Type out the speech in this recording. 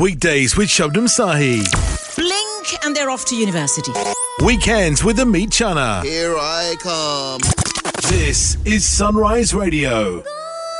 Weekdays with Shabnam Sahi. Blink and they're off to university. Weekends with Amit Chana. Here I come. This is Sunrise Radio.